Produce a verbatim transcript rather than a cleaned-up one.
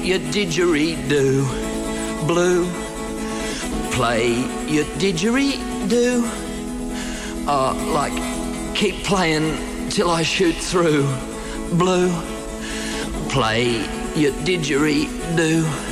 your didgeridoo. Blue, play your didgeridoo. Uh, like, keep playing till I shoot through. Blue, play your didgeridoo.